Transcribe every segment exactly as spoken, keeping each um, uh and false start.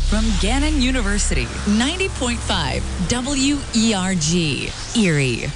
from Gannon University, ninety point five W E R G, Erie.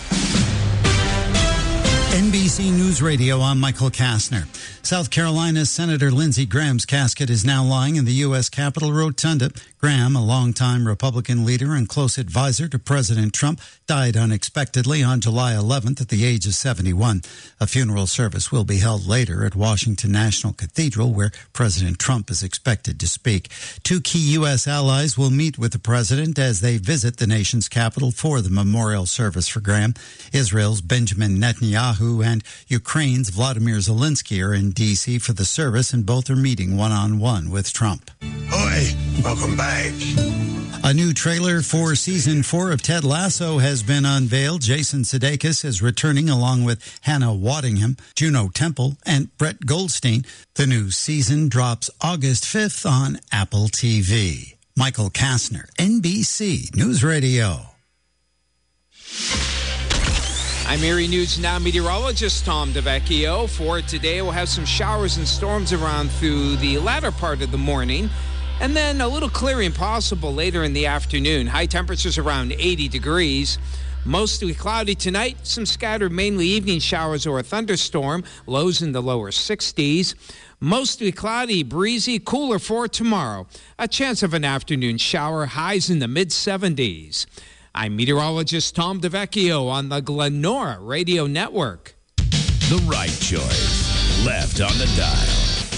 N B C News Radio, I'm Michael Kastner. South Carolina Senator Lindsey Graham's casket is now lying in the U S Capitol Rotunda. Graham, a longtime Republican leader and close advisor to President Trump, died unexpectedly on July eleventh at the age of seventy-one. A funeral service will be held later at Washington National Cathedral, where President Trump is expected to speak. Two key U S allies will meet with the president as they visit the nation's capital for the memorial service for Graham. Israel's Benjamin Netanyahu and Ukraine's Vladimir Zelensky are in D C for the service, and both are meeting one-on-one with Trump. Oi, welcome back. A new trailer for season four of Ted Lasso has been unveiled. Jason Sudeikis is returning along with Hannah Waddingham, Juno Temple, and Brett Goldstein. The new season drops August fifth on Apple T V. Michael Kastner, N B C News Radio. I'm Erie News Now meteorologist Tom DeVecchio. For today, we'll have some showers and storms around through the latter part of the morning, and then a little clearing possible later in the afternoon. High temperatures around eighty degrees. Mostly cloudy tonight. Some scattered mainly evening showers or a thunderstorm. Lows in the lower sixties. Mostly cloudy, breezy, cooler for tomorrow. A chance of an afternoon shower. Highs in the mid seventies. I'm meteorologist Tom DeVecchio on the Glenora Radio Network. The right choice. Left on the dial.